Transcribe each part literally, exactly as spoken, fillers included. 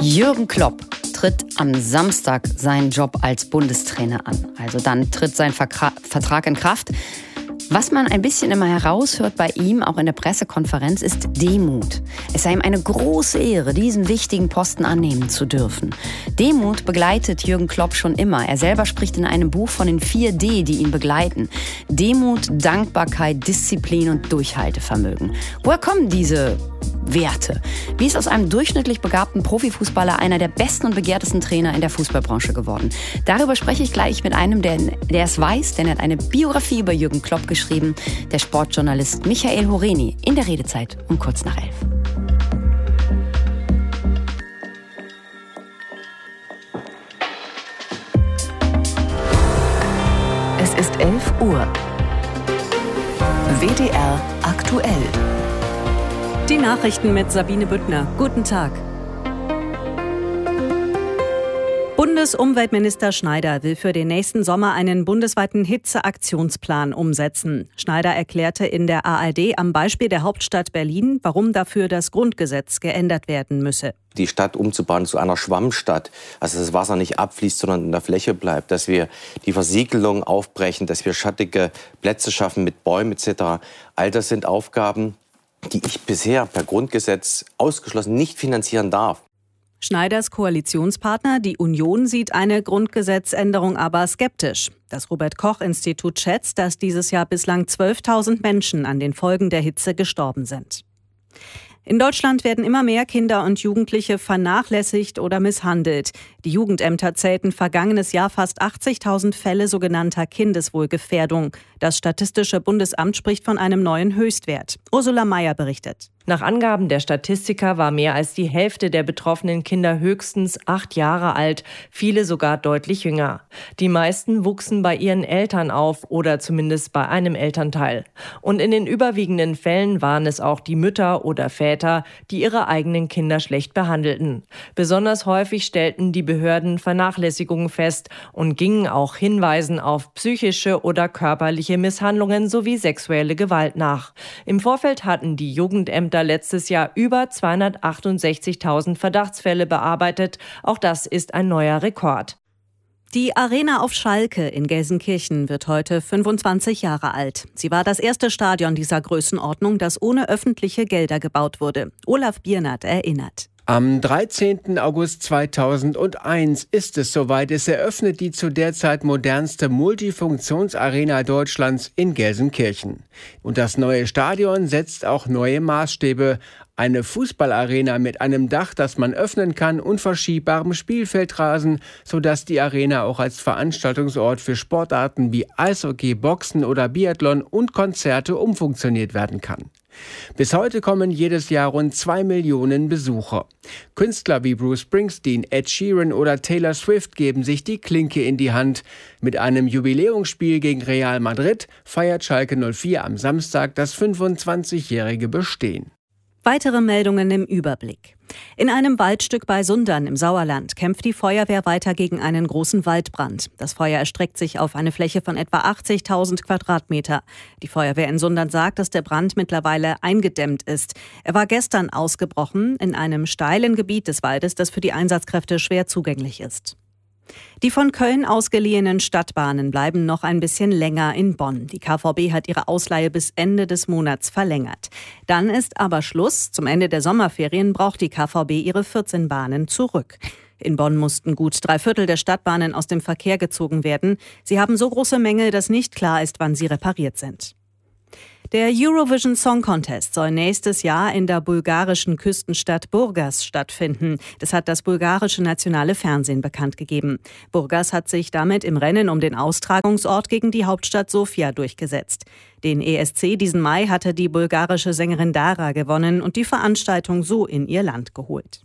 Jürgen Klopp tritt am Samstag seinen Job als Bundestrainer an. Also dann tritt sein Verkra- Vertrag in Kraft. Was man ein bisschen immer heraushört bei ihm, auch in der Pressekonferenz, ist Demut. Es sei ihm eine große Ehre, diesen wichtigen Posten annehmen zu dürfen. Demut begleitet Jürgen Klopp schon immer. Er selber spricht in einem Buch von den vier D, die ihn begleiten. Demut, Dankbarkeit, Disziplin und Durchhaltevermögen. Woher kommen diese Werte? Wie ist aus einem durchschnittlich begabten Profifußballer einer der besten und begehrtesten Trainer in der Fußballbranche geworden? Darüber spreche ich gleich mit einem, der, der es weiß, denn er hat eine Biografie über Jürgen Klopp geschrieben, der Sportjournalist Michael Horeni, in der Redezeit um kurz nach elf. Es ist elf Uhr. W D R aktuell. Die Nachrichten mit Sabine Büttner. Guten Tag. Bundesumweltminister Schneider will für den nächsten Sommer einen bundesweiten Hitzeaktionsplan umsetzen. Schneider erklärte in der A R D am Beispiel der Hauptstadt Berlin, warum dafür das Grundgesetz geändert werden müsse. Die Stadt umzubauen zu einer Schwammstadt, also dass das Wasser nicht abfließt, sondern in der Fläche bleibt, dass wir die Versiegelung aufbrechen, dass wir schattige Plätze schaffen mit Bäumen et cetera. All das sind Aufgaben, die ich bisher per Grundgesetz ausgeschlossen nicht finanzieren darf. Schneiders Koalitionspartner, die Union, sieht eine Grundgesetzänderung aber skeptisch. Das Robert-Koch-Institut schätzt, dass dieses Jahr bislang zwölftausend Menschen an den Folgen der Hitze gestorben sind. In Deutschland werden immer mehr Kinder und Jugendliche vernachlässigt oder misshandelt. Die Jugendämter zählten vergangenes Jahr fast achtzigtausend Fälle sogenannter Kindeswohlgefährdung. Das Statistische Bundesamt spricht von einem neuen Höchstwert. Ursula Mayer berichtet. Nach Angaben der Statistiker war mehr als die Hälfte der betroffenen Kinder höchstens acht Jahre alt, viele sogar deutlich jünger. Die meisten wuchsen bei ihren Eltern auf oder zumindest bei einem Elternteil. Und in den überwiegenden Fällen waren es auch die Mütter oder Väter, die ihre eigenen Kinder schlecht behandelten. Besonders häufig stellten die Behörden Vernachlässigungen fest und gingen auch Hinweisen auf psychische oder körperliche Misshandlungen sowie sexuelle Gewalt nach. Im Vorfeld hatten die Jugendämter letztes Jahr über zweihundertachtundsechzigtausend Verdachtsfälle bearbeitet. Auch das ist ein neuer Rekord. Die Arena auf Schalke in Gelsenkirchen wird heute fünfundzwanzig Jahre alt. Sie war das erste Stadion dieser Größenordnung, das ohne öffentliche Gelder gebaut wurde. Olaf Biernat erinnert. Am dreizehnten August zweitausendeins ist es soweit. Es eröffnet die zu der Zeit modernste Multifunktionsarena Deutschlands in Gelsenkirchen. Und das neue Stadion setzt auch neue Maßstäbe. Eine Fußballarena mit einem Dach, das man öffnen kann, und verschiebbarem Spielfeldrasen, sodass die Arena auch als Veranstaltungsort für Sportarten wie Eishockey, Boxen oder Biathlon und Konzerte umfunktioniert werden kann. Bis heute kommen jedes Jahr rund zwei Millionen Besucher. Künstler wie Bruce Springsteen, Ed Sheeran oder Taylor Swift geben sich die Klinke in die Hand. Mit einem Jubiläumsspiel gegen Real Madrid feiert Schalke null vier am Samstag das fünfundzwanzigjährige Bestehen. Weitere Meldungen im Überblick. In einem Waldstück bei Sundern im Sauerland kämpft die Feuerwehr weiter gegen einen großen Waldbrand. Das Feuer erstreckt sich auf eine Fläche von etwa achtzigtausend Quadratmeter. Die Feuerwehr in Sundern sagt, dass der Brand mittlerweile eingedämmt ist. Er war gestern ausgebrochen in einem steilen Gebiet des Waldes, das für die Einsatzkräfte schwer zugänglich ist. Die von Köln ausgeliehenen Stadtbahnen bleiben noch ein bisschen länger in Bonn. Die K V B hat ihre Ausleihe bis Ende des Monats verlängert. Dann ist aber Schluss. Zum Ende der Sommerferien braucht die K V B ihre vierzehn Bahnen zurück. In Bonn mussten gut drei Viertel der Stadtbahnen aus dem Verkehr gezogen werden. Sie haben so große Mängel, dass nicht klar ist, wann sie repariert sind. Der Eurovision Song Contest soll nächstes Jahr in der bulgarischen Küstenstadt Burgas stattfinden. Das hat das bulgarische nationale Fernsehen bekannt gegeben. Burgas hat sich damit im Rennen um den Austragungsort gegen die Hauptstadt Sofia durchgesetzt. Den E S C diesen Mai hatte die bulgarische Sängerin Dara gewonnen und die Veranstaltung so in ihr Land geholt.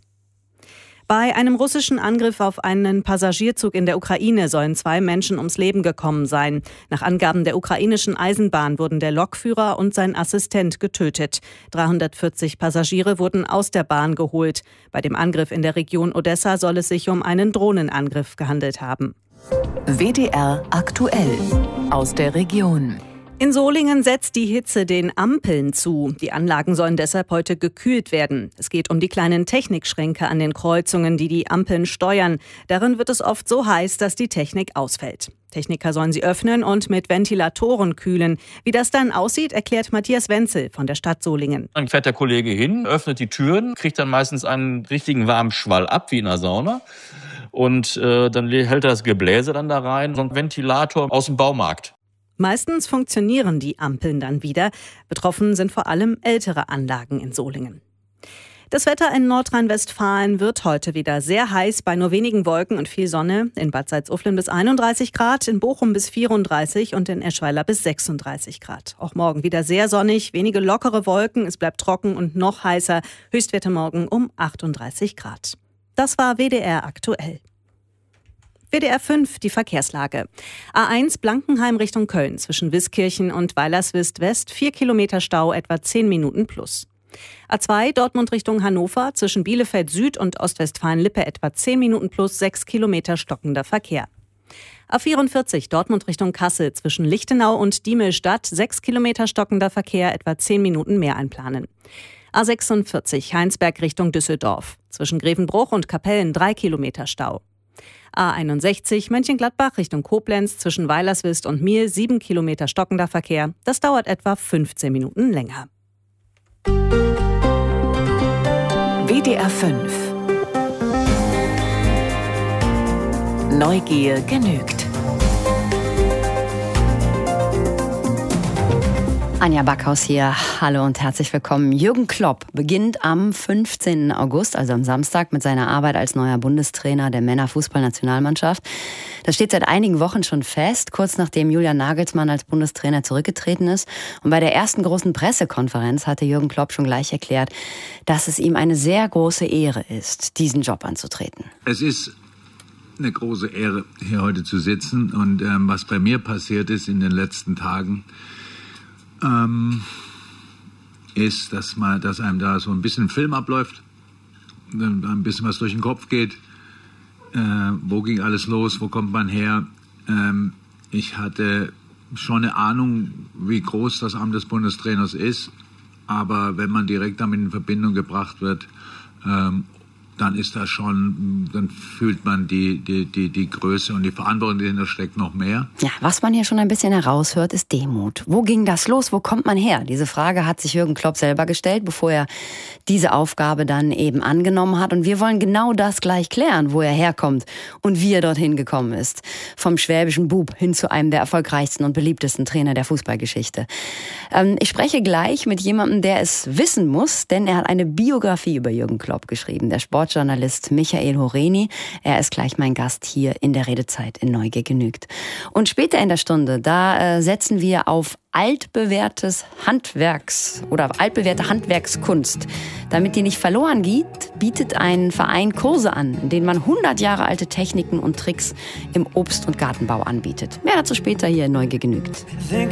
Bei einem russischen Angriff auf einen Passagierzug in der Ukraine sollen zwei Menschen ums Leben gekommen sein. Nach Angaben der ukrainischen Eisenbahn wurden der Lokführer und sein Assistent getötet. dreihundertvierzig Passagiere wurden aus der Bahn geholt. Bei dem Angriff in der Region Odessa soll es sich um einen Drohnenangriff gehandelt haben. W D R aktuell aus der Region. In Solingen setzt die Hitze den Ampeln zu. Die Anlagen sollen deshalb heute gekühlt werden. Es geht um die kleinen Technikschränke an den Kreuzungen, die die Ampeln steuern. Darin wird es oft so heiß, dass die Technik ausfällt. Techniker sollen sie öffnen und mit Ventilatoren kühlen. Wie das dann aussieht, erklärt Matthias Wenzel von der Stadt Solingen. Dann fährt der Kollege hin, öffnet die Türen, kriegt dann meistens einen richtigen warmen Schwall ab, wie in einer Sauna. Und äh, dann hält er das Gebläse dann da rein, so ein Ventilator aus dem Baumarkt. Meistens funktionieren die Ampeln dann wieder. Betroffen sind vor allem ältere Anlagen in Solingen. Das Wetter in Nordrhein-Westfalen wird heute wieder sehr heiß, bei nur wenigen Wolken und viel Sonne. In Bad Salzuflen bis einunddreißig Grad, in Bochum bis vierunddreißig und in Eschweiler bis sechsunddreißig Grad. Auch morgen wieder sehr sonnig, wenige lockere Wolken, es bleibt trocken und noch heißer. Höchstwerte morgen um achtunddreißig Grad. Das war W D R aktuell. W D R fünf, die Verkehrslage. A eins Blankenheim Richtung Köln zwischen Wiskirchen und Weilerswist West, vier Kilometer Stau, etwa zehn Minuten plus. A zwei Dortmund Richtung Hannover zwischen Bielefeld Süd und Ostwestfalen-Lippe etwa zehn Minuten plus, sechs Kilometer stockender Verkehr. A vierundvierzig Dortmund Richtung Kassel zwischen Lichtenau und Diemelstadt, sechs Kilometer stockender Verkehr, etwa zehn Minuten mehr einplanen. A sechsundvierzig Heinsberg Richtung Düsseldorf zwischen Grevenbruch und Kapellen, drei Kilometer Stau. A einundsechzig Mönchengladbach Richtung Koblenz zwischen Weilerswist und Miel, sieben Kilometer stockender Verkehr. Das dauert etwa fünfzehn Minuten länger. W D R fünf. Neugier genügt. Anja Backhaus hier. Hallo und herzlich willkommen. Jürgen Klopp beginnt am fünfzehnten August, also am Samstag, mit seiner Arbeit als neuer Bundestrainer der Männerfußballnationalmannschaft. Das steht seit einigen Wochen schon fest, kurz nachdem Julian Nagelsmann als Bundestrainer zurückgetreten ist. Und bei der ersten großen Pressekonferenz hatte Jürgen Klopp schon gleich erklärt, dass es ihm eine sehr große Ehre ist, diesen Job anzutreten. Es ist eine große Ehre, hier heute zu sitzen. Und ähm, was bei mir passiert ist in den letzten Tagen, Ähm, ist, dass, man, dass einem da so ein bisschen Film abläuft, ein bisschen was durch den Kopf geht. Äh, wo ging alles los? Wo kommt man her? Ähm, ich hatte schon eine Ahnung, wie groß das Amt des Bundestrainers ist. Aber wenn man direkt damit in Verbindung gebracht wird, ähm, dann ist das schon, dann fühlt man die, die, die, die Größe und die Verantwortung, die dahinter steckt, noch mehr. Ja, was man hier schon ein bisschen heraushört, ist Demut. Wo ging das los? Wo kommt man her? Diese Frage hat sich Jürgen Klopp selber gestellt, bevor er diese Aufgabe dann eben angenommen hat. Und wir wollen genau das gleich klären, wo er herkommt und wie er dorthin gekommen ist. Vom schwäbischen Bub hin zu einem der erfolgreichsten und beliebtesten Trainer der Fußballgeschichte. Ähm, ich spreche gleich mit jemandem, der es wissen muss, denn er hat eine Biografie über Jürgen Klopp geschrieben. Der Sportjournalist Michael Horeni. Er ist gleich mein Gast hier in der Redezeit in Neugier genügt. Und später in der Stunde, da äh, setzen wir auf altbewährtes Handwerks oder altbewährte Handwerkskunst. Damit die nicht verloren geht, bietet ein Verein Kurse an, in denen man hundert Jahre alte Techniken und Tricks im Obst- und Gartenbau anbietet. Mehr dazu später hier in Neugier genügt. Think